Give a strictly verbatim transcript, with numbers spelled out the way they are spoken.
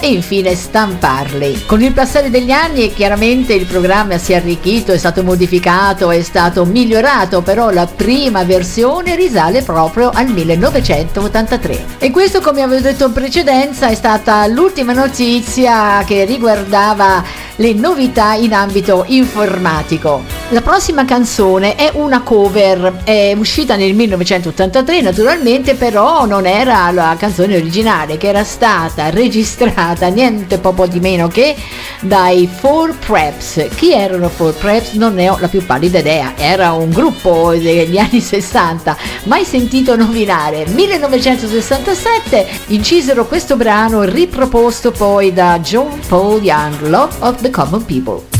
e infine stamparli. Con il passare degli anni chiaramente il programma si è arricchito, è stato modificato, è stato migliorato, però la prima versione risale proprio al millenovecentottantatré. E questo, come avevo detto in precedenza, è stata l'ultima notizia che riguardava le novità in ambito informatico. La prossima canzone è una cover, è uscita nel millenovecentottantatré naturalmente, però non era la canzone originale, che era stata registrata niente poco di meno che dai Four Preps. Chi erano Four Preps? Non ne ho la più pallida idea, era un gruppo degli anni sessanta, mai sentito nominare. millenovecentosessantasette incisero questo brano riproposto poi da John Paul Young, Love of the Common People.